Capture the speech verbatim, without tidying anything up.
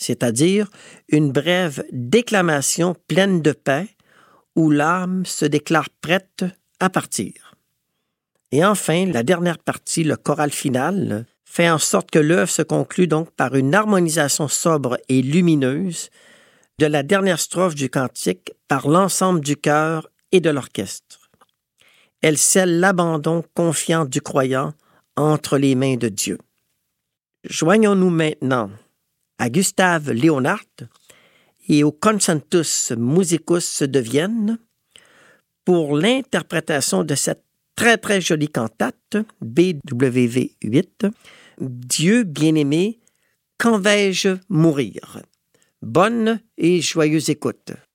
c'est-à-dire une brève déclamation pleine de paix où l'âme se déclare prête à partir. Et enfin, la dernière partie, le choral final, fait en sorte que l'œuvre se conclut donc par une harmonisation sobre et lumineuse de la dernière strophe du cantique par l'ensemble du chœur et de l'orchestre. Elle scelle l'abandon confiant du croyant entre les mains de Dieu. Joignons-nous maintenant à Gustave Leonhardt et au Concentus Musicus de Vienne pour l'interprétation de cette très très jolie cantate B W V huit, Dieu bien-aimé, quand vais-je mourir? Bonne et joyeuse écoute.